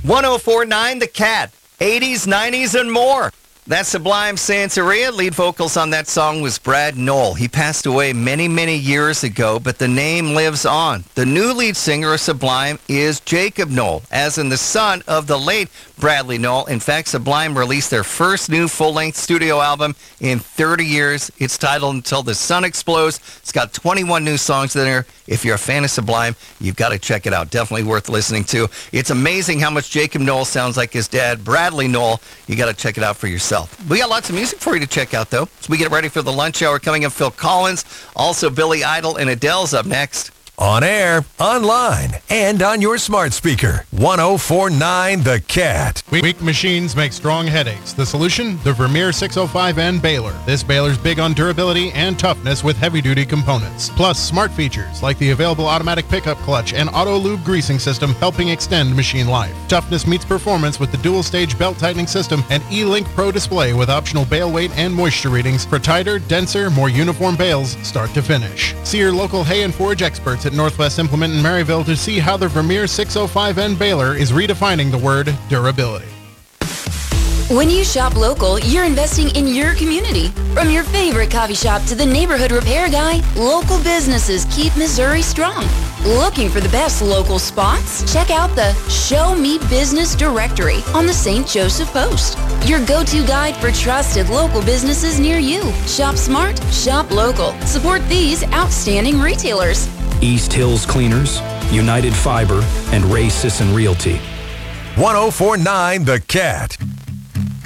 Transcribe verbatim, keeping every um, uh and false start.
one oh four point nine The Cat, eighties, nineties, and more. That's Sublime Santeria. Lead vocals on that song was Brad Knoll. He passed away many, many years ago, but the name lives on. The new lead singer of Sublime is Jacob Knoll, as in the son of the late Bradley Knoll. In fact, Sublime released their first new full-length studio album in thirty years. It's titled Until the Sun Explodes. It's got twenty-one new songs in there. If you're a fan of Sublime, you've got to check it out. Definitely worth listening to. It's amazing how much Jacob Knoll sounds like his dad, Bradley Knoll. You got to check it out for yourself. We got lots of music for you to check out, though. So we get ready for the lunch hour. Coming up, Phil Collins, also Billy Idol, and Adele's up next. On air, online, and on your smart speaker. one oh four point nine The Cat. Weak machines make strong headaches. The solution? The Vermeer six oh five N baler. This baler's big on durability and toughness with heavy-duty components. Plus, smart features like the available automatic pickup clutch and auto-lube greasing system helping extend machine life. Toughness meets performance with the dual-stage belt-tightening system and E-Link Pro display with optional bale weight and moisture readings for tighter, denser, more uniform bales start to finish. See your local hay and forage experts at Northwest Implement in Maryville to see how the Vermeer six oh five N baler is redefining the word durability. When you shop local, you're investing in your community. From your favorite coffee shop to the neighborhood repair guy, local businesses keep Missouri strong. Looking for the best local spots? Check out the Show Me Business directory on the Saint Joseph Post. Your go-to guide for trusted local businesses near you. Shop smart, shop local. Support these outstanding retailers. East Hills Cleaners, United Fiber, and Ray Sisson Realty. one oh four point nine The Cat.